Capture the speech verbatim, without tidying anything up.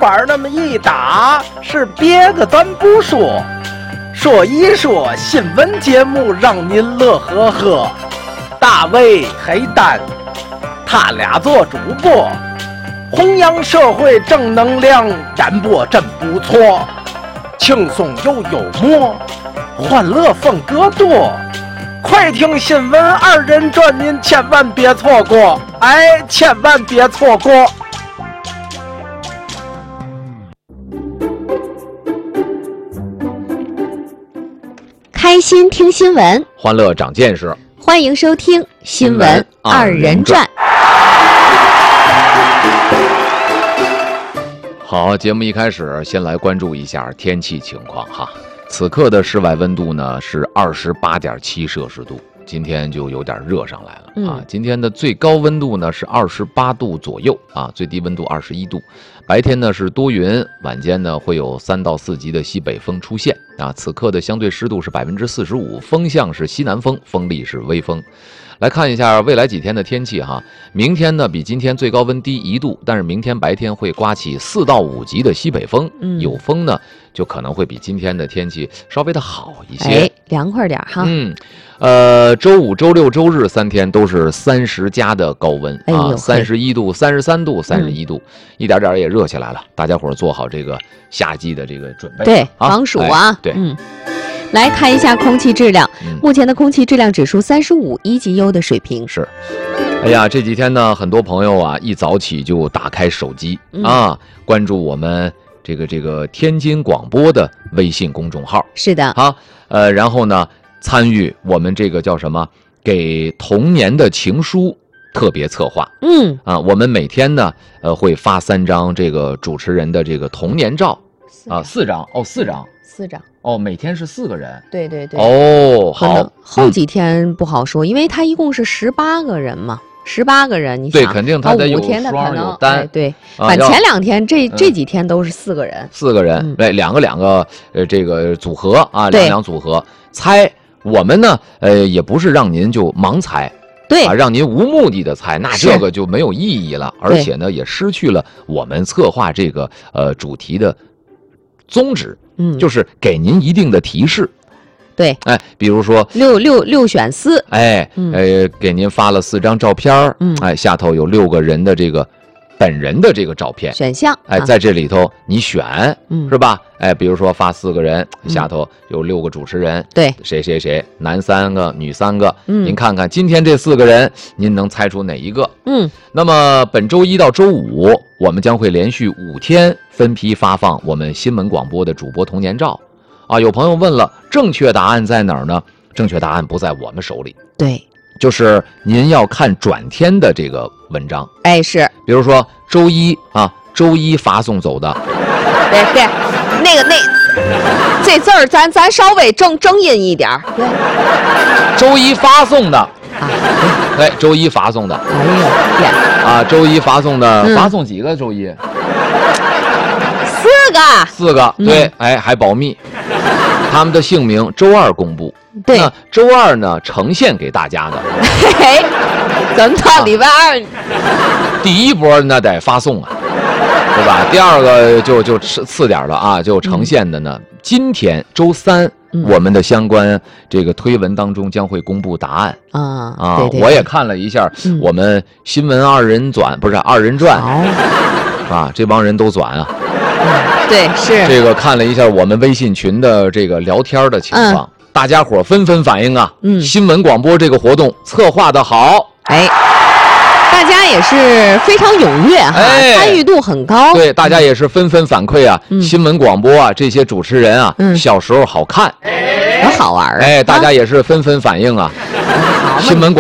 板那么一打，是别个咱不说，说一说新闻节目让您乐呵呵。大卫黑蛋，他俩做主播，弘扬社会正能量，展播真不错，轻松又幽默，欢乐风格多。快听新闻二人转，您千万别错过，哎，千万别错过。 开心听新闻， 欢乐长见识， 欢迎收听新闻二人转。 好，节目一开始先来关注一下天气情况哈。此刻的室外温度呢是二十八点七摄氏度，今天就有点热上来了、嗯、啊。今天的最高温度呢是二十八度左右啊，最低温度二十一度。白天呢是多云，晚间呢会有三到四级的西北风出现啊。此刻的相对湿度是百分之四十五，风向是西南风，风力是微风。来看一下未来几天的天气哈。明天呢比今天最高温低一度，但是明天白天会刮起四到五级的西北风，嗯、有风呢就可能会比今天的天气稍微的好一些， 哎，凉快点哈。 嗯，呃，周五、周六、周日三天都是三十加的高温、哎、啊，三十一度、三十三度、三十一度、嗯，一点点也热起来了。大家伙做好这个夏季的这个准备， 对， 啊、 防暑啊， 哎、对， 嗯。来看一下空气质量，嗯、目前的空气质量指数三十五，一级优的水平。 是，哎呀，这几天呢，很多朋友啊，一早起就打开手机、嗯、啊，关注我们这个这个天津广播的微信公众号。 是的， 好，呃，然后呢，参与我们这个叫什么，给童年的情书特别策划。 嗯， 啊，我们每天呢，呃，会发三张这个主持人的这个童年照，啊，四张哦，四张。 四张哦，每天是四个人， 对对对， 哦，好， 后几天不好说，嗯、因为他一共是十八个人嘛，十八个人，你想， 对，肯定他得有双有单， 哎、对，反、啊、前两天这、嗯、这几天都是四个人， 四个人，对、嗯，两个两个，呃，这个组合啊，两两组合猜，我们呢，呃，也不是让您就盲猜。 对啊，让您无目的的猜，那这个就没有意义了，而且呢，也失去了我们策划这个呃主题的宗旨。嗯，就是给您一定的提示， 对， 哎，比如说六六六选四， 哎，嗯、呃，给您发了四张照片，嗯，哎，下头有六个人的这个本人的这个照片选项， 哎，在这里头你选，嗯，是吧？哎，比如说发四个人，下头有六个主持人， 对、嗯， 谁谁谁，男三个，女三个，嗯，您看看今天这四个人，您能猜出哪一个？嗯，那么本周一到周五，我们将会连续五天分批发放我们新闻广播的主播童年照。啊，有朋友问了，正确答案在哪儿呢？正确答案不在我们手里， 对， 就是您要看转天的这个文章。 哎，是， 比如说周一啊，周一发送走的， 对对，那个那这字儿咱咱稍微正正音一点，对， 周一发送的。啊，对，周一发送的。 哎呦天！ 啊，周一发送的，嗯、发送几个周一？ 四个。四个，对，嗯、哎，还保密。他们的姓名周二公布。 对， 那周二呢呈现给大家的。 嘿，咱们到礼拜二、啊。 第一波那得发送啊，对吧？第二个就就次点了啊，就呈现的呢，嗯、今天周三。我们的相关这个推文当中将会公布答案啊啊！ 对对对， 我也看了一下，嗯、我们新闻二人转不是二人转、哦、啊，这帮人都转啊。 嗯、对，是这个看了一下我们微信群的这个聊天的情况，嗯、大家伙纷纷反映啊，嗯，新闻广播这个活动策划的好， 哎。大家也是非常踊跃哈，哎、参与度很高。 对，大家也是纷纷反馈啊，嗯、新闻广播啊，这些主持人啊，嗯、小时候好看， 很好玩啊。 哎，大家也是纷纷反映啊，新闻广